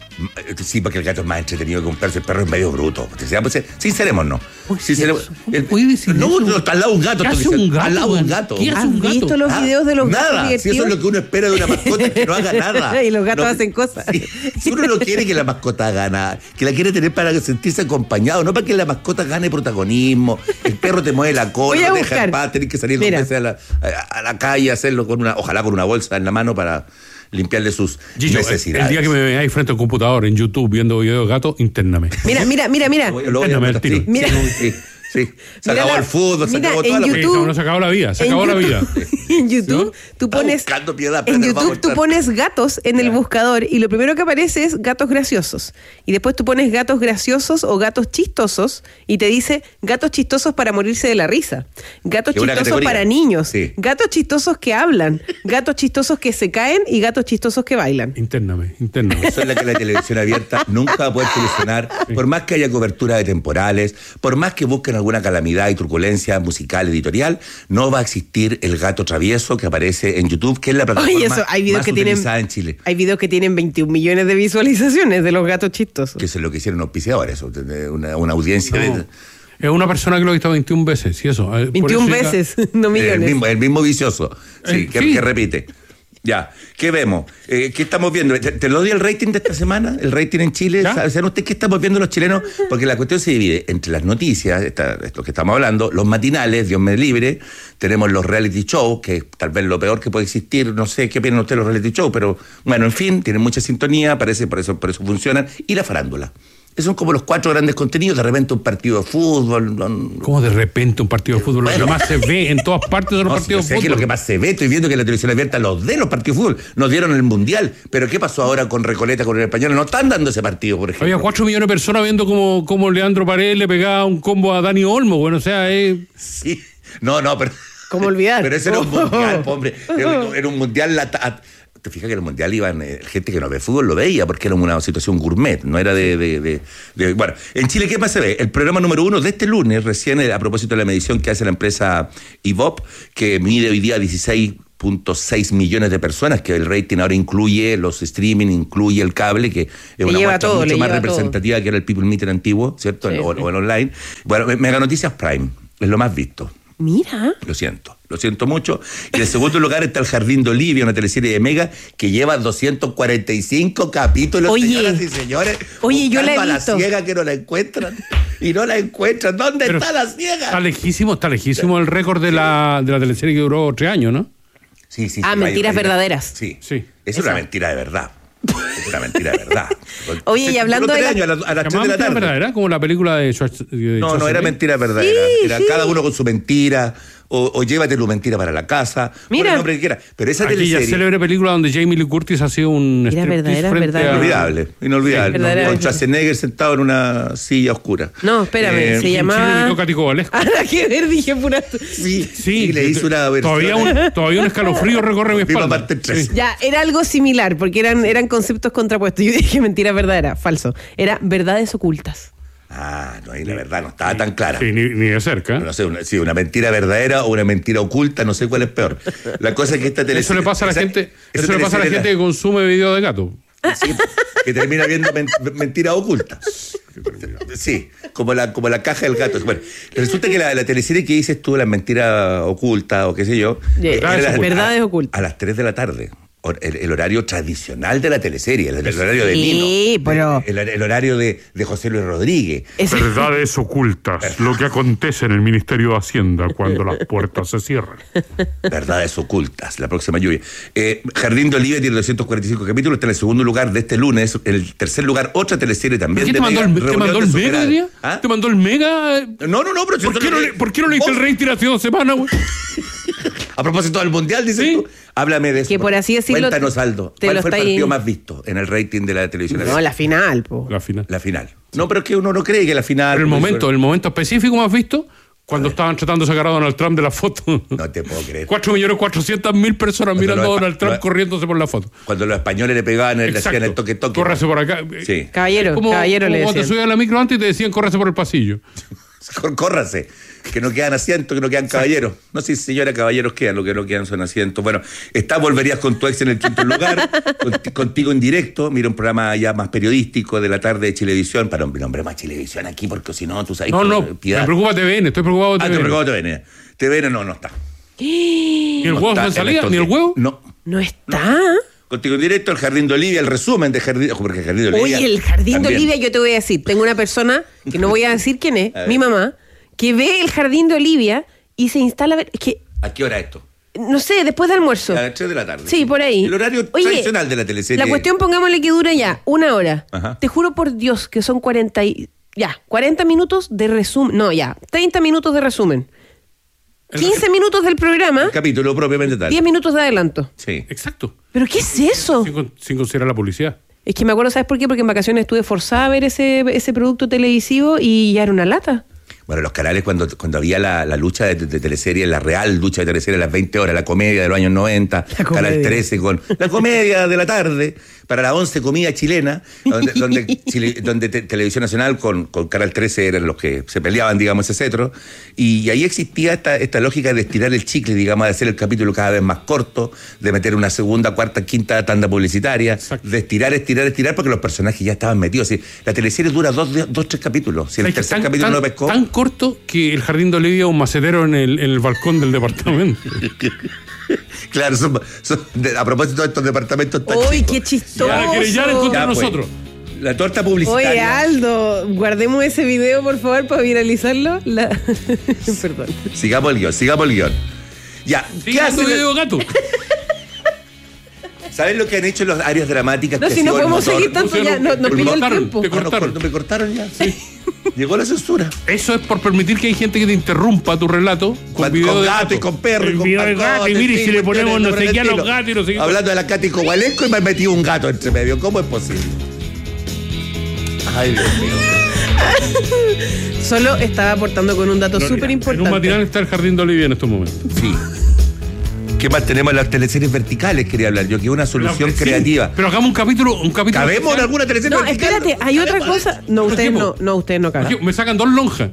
Sí, porque el gato es más entretenido que un perro. El perro es medio bruto. Seamos sincerémonos. Sinceremos. El- puede decir No, eso? no, está al lado un gato. ¿Qué tú hace dices, un gato, Al lado un güey? gato. ¿Qué hace ¿Has un gato? visto los Ah, videos de los gatos Nada, si eso es divertidos? lo que uno espera de una mascota, que no haga nada. Y los gatos No, hacen cosas. sí, si uno no quiere que la mascota gane, que la quiere tener para sentirse acompañado, no para que la mascota gane protagonismo. El perro te mueve la cola, Voy a no te deja buscar. en paz, tenés que salir dos Mira. veces a la, a, a la calle, hacerlo con una, ojalá con una bolsa en la mano para limpiarle sus Gillo, necesidades. el día que me veáis frente al computador en YouTube viendo videos de gatos, intername. Mira, mira, mira, mira. Lo voy- lo voy a Intername al anotar, tiro. sí, Mira. sí, sí, sí. Se Mira acabó la- el fútbol, se mira, acabó en toda la YouTube- Sí, no, se acabó la vida, se En acabó la vida. YouTube- En YouTube, tú Está pones. buscando piedad, pero En nos va a YouTube tú mostrar. pones gatos en el buscador y lo primero que aparece es gatos graciosos. Y después tú pones gatos graciosos o gatos chistosos y te dice gatos chistosos para morirse de la risa. Gatos Que una chistosos categoría. para niños. Sí. Gatos chistosos que hablan. Gatos chistosos que se caen y gatos chistosos que bailan. Intername, intername. Eso es la que la televisión abierta nunca va a poder solucionar, por más que haya cobertura de temporales, por más que busquen alguna calamidad y turbulencia musical, editorial, no va a existir el gato travieso que aparece en YouTube, que es la plataforma Oye, eso, hay videos más que tienen, utilizada en Chile. hay videos que tienen veintiún millones de visualizaciones de los gatos chistosos. Que eso es lo que hicieron los auspiciadores, una, una audiencia No. de... Es una persona que lo ha visto veintiún veces, sí, eso. eh, por veintiún eso ya- veces, no El millones. mismo, el mismo vicioso, sí, Eh, que, sí. que repite. Ya, ¿qué vemos? Eh, ¿Qué estamos viendo? ¿Te, te lo doy el rating de esta semana? ¿El rating en Chile? ¿Ya? ¿Saben ustedes qué estamos viendo los chilenos? Porque la cuestión se divide entre las noticias, esta, esto que estamos hablando, los matinales, Dios me libre, tenemos los reality shows, que es tal vez lo peor que puede existir, no sé qué opinan ustedes de los reality shows, pero bueno, en fin, tienen mucha sintonía, parece, por eso, por eso funcionan, y la farándula. Esos son como los cuatro grandes contenidos, de repente un partido de fútbol. No, ¿Cómo de repente un partido de fútbol? Lo Bueno. que más se ve en todas partes de los No, partidos si de yo sé que fútbol. lo que más se ve, estoy viendo que la televisión abierta los de los partidos de fútbol nos dieron el mundial. Pero ¿qué pasó ahora con Recoleta, con el Español? No están dando ese partido, por ejemplo. Había cuatro millones de personas viendo cómo, cómo Leandro Paredes le pegaba un combo a Dani Olmo, bueno, o sea, eh, Sí. No, no, pero. ¿Cómo olvidar? Pero ese era un mundial, hombre. Era, era un mundial... La, te fijas que en el mundial iban eh, gente que no ve fútbol, lo veía, porque era una situación gourmet, no era de... de, de, de bueno, en Chile, ¿qué más se ve? El programa número uno de este lunes, recién a propósito de la medición que hace la empresa I V O P, que mide hoy día dieciséis punto seis millones de personas, que el rating ahora incluye los streaming, incluye el cable, que es una muestra todo, mucho más representativa todo. Que era el People Meter antiguo, ¿cierto? Sí, o, sí. o el online. Bueno, Mega Noticias Prime, es lo más visto. Mira. Lo siento, lo siento mucho. Y en segundo lugar está El Jardín de Olivia, una teleserie de Mega que lleva doscientos cuarenta y cinco capítulos, oye, señoras y señores. Oye, yo la he a visto. La ciega que no la encuentran. Y no la encuentran. ¿Dónde Pero está la ciega? Está lejísimo, está lejísimo el récord de la, de la teleserie que duró tres años, ¿no? Sí, sí. Ah, sí, mentiras hay, hay, verdaderas. Sí, sí. Es una mentira de verdad. Es una mentira de verdad. Oye, y hablando de la... años, a, la, a las tres de la tarde. ¿Verdadera? Como la película de Schwarzenegger. No, no, era mentira verdadera. Sí, era sí. Cada uno con su mentira. O, o llévate tu mentira para la casa. Mira. El nombre que quiera. Pero esa Aquí teleserie... ya célebre película donde Jamie Lee Curtis ha sido un... Era verdadera, verdadera. Inolvidable, inolvidable. Sí, no, con Schwarzenegger sentado en una silla oscura. No, espérame, eh, se llamaba... Nada que ver, dije pura... Sí, sí, sí, le hizo una versión. Todavía un, todavía un escalofrío recorre mi espalda. Sí. Ya, era algo similar, porque eran, eran conceptos contrapuestos. Yo dije mentira verdadera, falso. Era verdades ocultas. Ah, no, ahí la verdad no estaba tan clara. Sí, ni, ni de cerca. No sé, una, sí, una mentira verdadera o una mentira oculta, no sé cuál es peor. La cosa es que esta teleserie... Eso le pasa a la esa, gente, eso le pasa a la gente que consume video de gato. Sí, que termina viendo men, mentiras ocultas. Sí, como la, como la caja del gato. Bueno, resulta que la, la teleserie que dices tú, las mentiras ocultas o qué sé yo... Yeah, las, verdades a, ocultas. A las tres de la tarde. El, el horario tradicional de la teleserie, el, el horario de sí, Nino, pero... el, el horario de, de José Luis Rodríguez. Es... Verdades ocultas, lo que acontece en el Ministerio de Hacienda cuando las puertas se cierran. Verdades ocultas, la próxima lluvia. Eh, Jardín de Olivia tiene doscientos cuarenta y cinco capítulos, está en el segundo lugar de este lunes. En el tercer lugar, otra teleserie también. ¿Qué te, de mandó Mega, el, ¿Te mandó el Mega hoy día? ¿Ah? ¿Te mandó el Mega? No, no, no, pero... ¿Por, qué no, le, ¿Por qué no leíste el rating hace dos semanas, güey? A propósito del Mundial, dices ¿Sí? tú. Háblame de eso. Que por así decirlo... Cuéntanos, Aldo. ¿Cuál fue el partido ahí... más visto en el rating de la televisión? No, la final, po. La final. La final. Sí. No, pero es que uno no cree que la final... Pero el momento, el momento específico más visto, cuando estaban tratando de sacar a Donald Trump de la foto. No te puedo creer. cuatro millones cuatrocientas mil personas cuando mirando a Donald Trump lo, corriéndose por la foto. Cuando los españoles le pegaban, le hacían el toque-toque. Córrase por acá. Sí. Caballero, como, caballero como le decían. Cuando te subías a la micro antes y te decían córrase por el pasillo. Córrase, que no quedan asientos, que no quedan caballeros. No sé si señora caballeros quedan, lo que no quedan son asientos. Bueno, está Volverías con tu ex en el quinto lugar, Contigo en Directo, mira un programa ya más periodístico de la tarde de Chilevisión, para un nombre más Chilevisión aquí, porque si no, tú sabes... No, no, piedad. me preocupa T V N, estoy preocupado de T V N. Ah, te preocupa T V N. T V N no, no está. ¿Ni el no huevo en salida? ¿Ni el huevo? No. ¿No está? No. Contigo en Directo, el Jardín de Olivia, el resumen de Jardín, porque el Jardín de Olivia... Oye, el Jardín también. de Olivia, yo te voy a decir, tengo una persona, que no voy a decir quién es, mi mamá, que ve el Jardín de Olivia y se instala a ver... Que, ¿A qué hora esto? No sé, después del almuerzo. A las tres de la tarde. Sí, por ahí. El horario Oye, tradicional de la teleserie. La cuestión, pongámosle que dura ya una hora. Ajá. Te juro por Dios que son cuarenta y... Ya, cuarenta minutos de resumen. No, ya, treinta minutos de resumen. quince minutos del programa. El capítulo propiamente tal. diez minutos de adelanto. Sí. Exacto. ¿Pero qué es eso? Sin, sin considerar la publicidad. Es que me acuerdo, ¿sabes por qué? Porque en vacaciones estuve forzada a ver ese, ese producto televisivo y ya era una lata. Bueno, los canales cuando, cuando había la, la lucha de, de, de teleserie, la real lucha de teleserie a las veinte horas, la comedia de los años noventa, Canal trece con la comedia de la tarde, para las once comida chilena, donde, donde, Chile, donde te, Televisión Nacional con, con Canal trece eran los que se peleaban, digamos, ese cetro, y, y ahí existía esta, esta lógica de estirar el chicle, digamos, de hacer el capítulo cada vez más corto, de meter una segunda, cuarta, quinta tanda publicitaria, Exacto. de estirar, estirar, estirar, porque los personajes ya estaban metidos. Si la teleserie dura dos, dos tres capítulos, si el tercer tan, capítulo tan, no pescó... Tan corto que el Jardín de Olivia es un macetero en el, en el balcón del departamento. Claro, son, son de, a propósito de estos departamentos tan ¡Uy, qué chistoso! Ya la querellaron contra ya, nosotros. Pues, la torta publicitaria. Oye, Aldo, guardemos ese video, por favor, para viralizarlo. La... Perdón. Sigamos el guión, sigamos el guión. Ya, ¿qué hace el video gato? ¿Sabes lo que han hecho en las áreas dramáticas? No, si no podemos seguir tanto, ya nos no, pilló el tiempo. Te cortaron. ¿No me cortaron ya? Sí. Llegó la censura. Eso es por permitir que hay gente que te interrumpa tu relato con, con video con de gato, gato y con perro el y con video de gato, y mire si le ponemos no sé qué a los gatos y no sé qué. Hablando de la Katy Cogualesco y me han metido un gato entre medio. ¿Cómo es posible? Ay, Dios mío. Solo estaba aportando con un dato súper importante. En un matinal está el Jardín de Olivia en estos momentos. Sí. ¿Qué más tenemos? Las teleseries verticales, quería hablar yo, que es una solución pero, creativa. Sí, pero hagamos un capítulo, un capítulo. ¿Cabemos en alguna teleserie no, vertical? No, espérate, hay otra cosa. No, ustedes no, no, ustedes no cagan. Me sacan dos lonjas.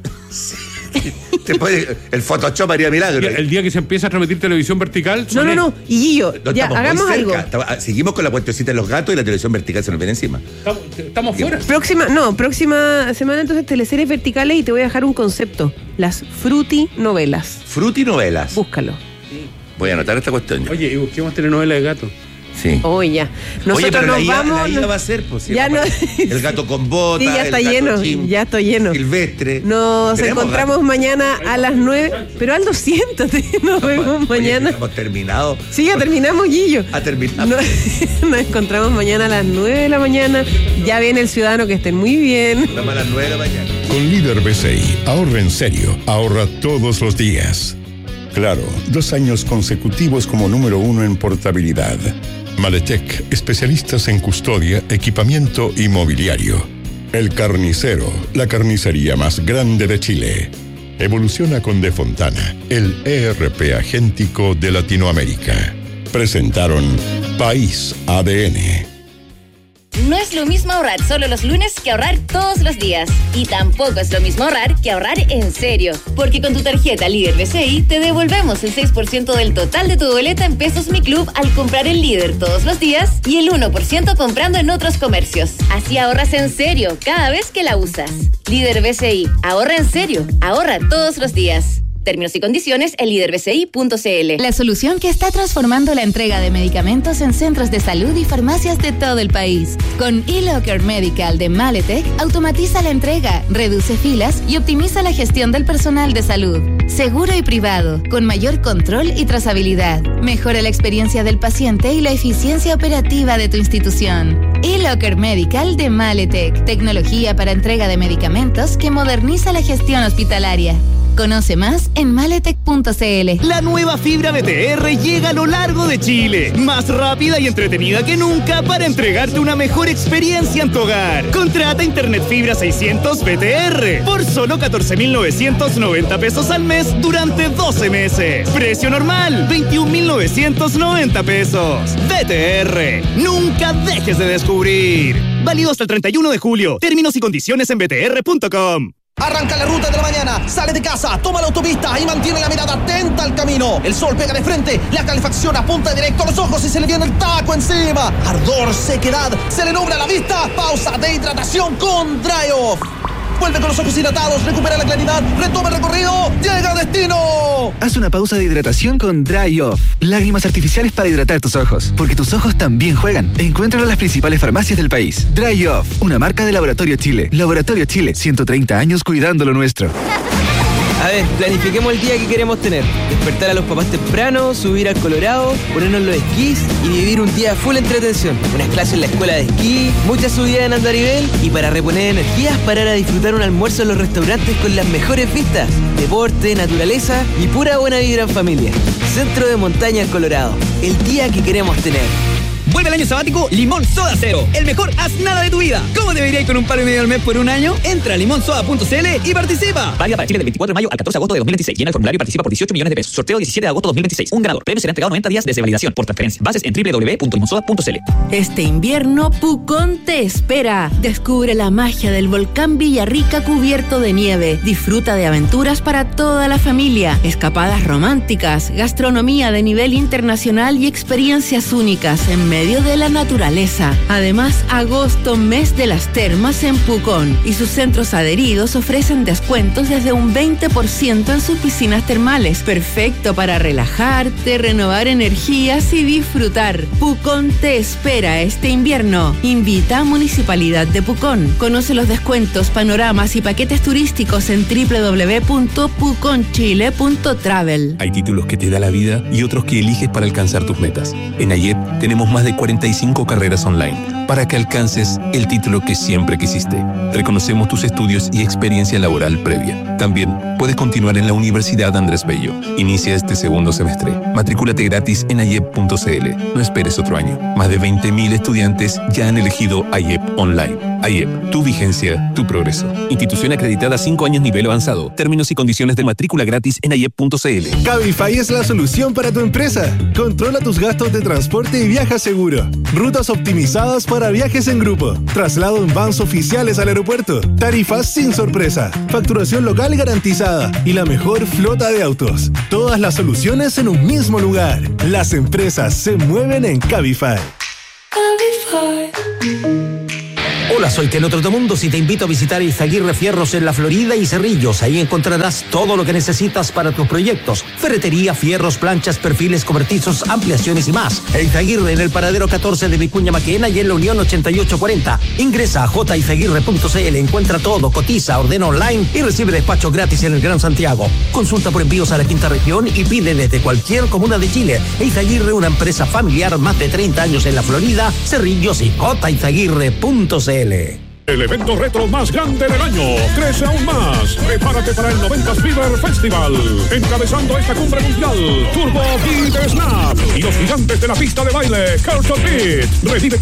Te puede, el Photoshop haría milagro. El día que se empieza a transmitir televisión vertical. No, no, no. Y Guillo, no, ya, hagamos algo. Estamos, seguimos con la puentecita de los gatos y la televisión vertical se nos viene encima. Estamos, estamos fuera. Próxima, no, próxima semana entonces teleseries verticales y te voy a dejar un concepto. Las frutinovelas. Frutinovelas. Búscalo. Voy a anotar esta cuestión. Oye, y busquemos telenovela de gato. Sí. Oh, ya. Nosotros Oye, pero nos la I A, vamos. La I A va a ser, pues, ya no... El gato con botas. Sí, ya está el gato lleno. chim, ya estoy lleno. Silvestre. Nos encontramos gato. mañana a las nueve. Pero Aldo, siéntate. Nos vemos Oye, mañana. ¿hemos terminado? Sí, ya terminamos, Guillo. Ha terminado. Nos, nos encontramos mañana a las nueve de la mañana. Ya viene el ciudadano, que estén muy bien. Nos a las nueve de la mañana. Con Líder B C I, ahorra en serio. Ahorra todos los días. Claro, dos años consecutivos como número uno en portabilidad. Maletec, especialistas en custodia, equipamiento y mobiliario. El Carnicero, la carnicería más grande de Chile. Evoluciona con De Fontana, el E R P agéntico de Latinoamérica. Presentaron País A D N. No es lo mismo ahorrar solo los lunes que ahorrar todos los días. Y tampoco es lo mismo ahorrar que ahorrar en serio. Porque con tu tarjeta Líder B C I te devolvemos el seis por ciento del total de tu boleta en Pesos Mi Club al comprar el Líder todos los días y el uno por ciento comprando en otros comercios. Así ahorras en serio cada vez que la usas. Líder B C I. Ahorra en serio. Ahorra todos los días. Términos y condiciones en líder b c i punto c l. La solución que está transformando la entrega de medicamentos en centros de salud y farmacias de todo el país. Con eLocker Medical de Maletec, automatiza la entrega, reduce filas y optimiza la gestión del personal de salud. Seguro y privado, con mayor control y trazabilidad. Mejora la experiencia del paciente y la eficiencia operativa de tu institución. eLocker Medical de Maletec, tecnología para entrega de medicamentos que moderniza la gestión hospitalaria. Conoce más en maletec punto c l. La nueva fibra B T R llega a lo largo de Chile. Más rápida y entretenida que nunca para entregarte una mejor experiencia en tu hogar. Contrata Internet Fibra seiscientos B T R por solo catorce mil novecientos noventa pesos al mes durante doce meses. Precio normal, veintiún mil novecientos noventa pesos. B T R. Nunca dejes de descubrir. Válido hasta el treinta y uno de julio. Términos y condiciones en b t r punto com. Arranca la ruta de la mañana, sale de casa, toma la autopista y mantiene la mirada atenta al camino. El sol pega de frente, la calefacción apunta directo a los ojos y se le viene el taco encima. Ardor, sequedad, se le nubla la vista. Pausa de hidratación con Dry Off. Vuelve con los ojos dilatados, recupera la claridad, retoma el recorrido, llega a destino. Haz una pausa de hidratación con Dry Off. Lágrimas artificiales para hidratar tus ojos, porque tus ojos también juegan. Encuéntralo en las principales farmacias del país. Dry Off, una marca de Laboratorio Chile. Laboratorio Chile, ciento treinta años cuidando lo nuestro. A ver, planifiquemos el día que queremos tener. Despertar a los papás temprano, subir al Colorado, ponernos los esquís y vivir un día full entretención. Unas clases en la escuela de esquí, muchas subidas en andarivel y para reponer energías parar a disfrutar un almuerzo en los restaurantes con las mejores vistas. Deporte, naturaleza y pura buena vibra en familia. Centro de Montaña Colorado. El día que queremos tener. Vuelve el año sabático Limón Soda Cero, el mejor haz nada de tu vida. ¿Cómo debería ir con un palo y medio al mes por un año? Entra a limón soda punto c l y participa. Válida para Chile del veinticuatro de mayo al catorce de agosto de dos mil veintiséis. Llena el formulario y participa por dieciocho millones de pesos. Sorteo diecisiete de agosto de dos mil veintiséis. Un ganador. Premio será entregado noventa días desde validación por transferencia. Bases en doble u doble u doble u punto limón soda punto c l. Este invierno, Pucón te espera. Descubre la magia del volcán Villarrica cubierto de nieve. Disfruta de aventuras para toda la familia, escapadas románticas, gastronomía de nivel internacional y experiencias únicas en medio de la naturaleza. Además, agosto, mes de las termas en Pucón, y sus centros adheridos ofrecen descuentos desde un veinte por ciento en sus piscinas termales. Perfecto para relajarte, renovar energías y disfrutar. Pucón te espera este invierno. Invita a Municipalidad de Pucón. Conoce los descuentos, panoramas y paquetes turísticos en doble u doble u doble u punto pucón chile punto travel. Hay títulos que te da la vida y otros que eliges para alcanzar tus metas. En A Y E P tenemos más de cuarenta y cinco carreras online. para que alcances el título que siempre quisiste. Reconocemos tus estudios y experiencia laboral previa. También puedes continuar en la Universidad Andrés Bello. Inicia este segundo semestre. Matrículate gratis en ayep punto cl. No esperes otro año. Más de veinte mil estudiantes ya han elegido ayep Online. ayep, tu vigencia, tu progreso. Institución acreditada cinco años nivel avanzado. Términos y condiciones de matrícula gratis en ayep punto cl. Cabify es la solución para tu empresa. Controla tus gastos de transporte y viaja seguro. Rutas optimizadas para viajes en grupo. Traslado en vans oficiales al aeropuerto. Tarifas sin sorpresa. Facturación local garantizada. Y la mejor flota de autos. Todas las soluciones en un mismo lugar. Las empresas se mueven en Cabify. Cabify. Hola, soy Teno Trotamundos y te invito a visitar Izaguirre Fierros en La Florida y Cerrillos. Ahí encontrarás todo lo que necesitas para tus proyectos. Ferretería, fierros, planchas, perfiles, cobertizos, ampliaciones y más. Izaguirre en el paradero catorce de Vicuña Maquena y en la Unión ochenta y ocho cuarenta. Ingresa a j izaguirre punto cl, encuentra todo, cotiza, ordena online y recibe despacho gratis en el Gran Santiago. Consulta por envíos a la quinta región y pide desde cualquier comuna de Chile. Izaguirre, una empresa familiar, más de treinta años en La Florida, Cerrillos y j izaguirre punto cl. El evento retro más grande del año crece aún más. Prepárate para el noventas Fever Festival. Encabezando esta cumbre mundial, Turbo Beat Snap y los gigantes de la pista de baile, Culture Beat. Revive